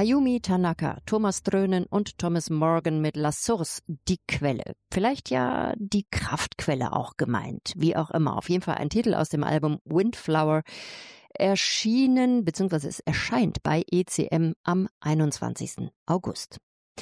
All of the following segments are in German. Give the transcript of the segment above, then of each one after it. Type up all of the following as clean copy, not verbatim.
Ayumi Tanaka, Thomas Drönen und Thomas Morgan mit La Source, die Quelle. Vielleicht ja die Kraftquelle auch gemeint. Wie auch immer. Auf jeden Fall ein Titel aus dem Album Windflower. Erschienen, beziehungsweise es erscheint bei ECM am 21. August.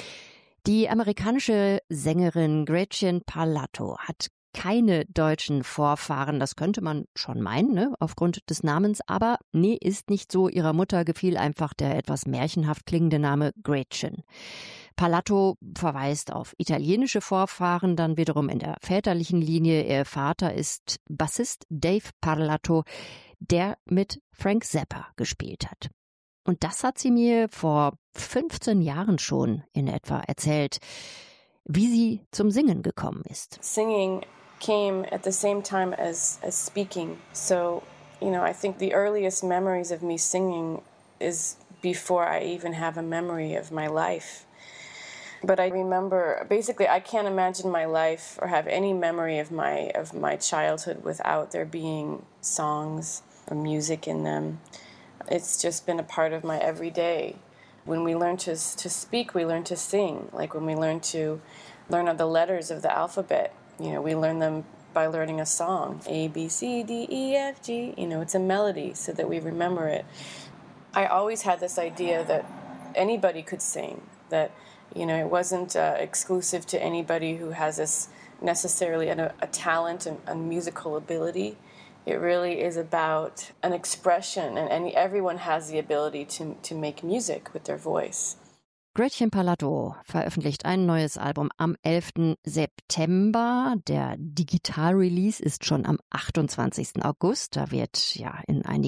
Die amerikanische Sängerin Gretchen Parlato hat keine deutschen Vorfahren, das könnte man schon meinen, ne, aufgrund des Namens, aber nee, ist nicht so. Ihrer Mutter gefiel einfach der etwas märchenhaft klingende Name Gretchen. Parlato verweist auf italienische Vorfahren, dann wiederum in der väterlichen Linie. Ihr Vater ist Bassist Dave Parlato, der mit Frank Zappa gespielt hat. Und das hat sie mir vor 15 Jahren schon in etwa erzählt, wie sie zum Singen gekommen ist. Singing came at the same time as speaking. So, I think the earliest memories of me singing is before I even have a memory of my life. But I remember, basically, I can't imagine my life or have any memory of my childhood without there being songs or music in them. It's just been a part of my everyday. When we learn to speak, we learn to sing. Like when we learn the letters of the alphabet, we learn them by learning a song. A, B, C, D, E, F, G. It's a melody so that we remember it. I always had this idea that anybody could sing, that, it wasn't exclusive to anybody who has this necessarily a talent and musical ability. It really is about an expression, and everyone has the ability to make music with their voice. Gretchen Parlato veröffentlicht ein neues Album am 11. September. Der Digital-Release ist schon am 28. August. Da wird ja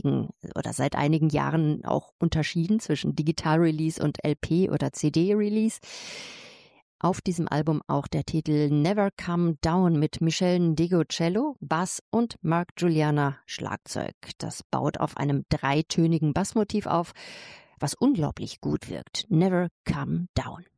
seit einigen Jahren auch unterschieden zwischen Digital-Release und LP- oder CD-Release. Auf diesem Album auch der Titel Never Come Down mit Michelle Ndego Cello, Bass und Mark Juliana Schlagzeug. Das baut auf einem dreitönigen Bassmotiv auf, was unglaublich gut wirkt. Never Come Down.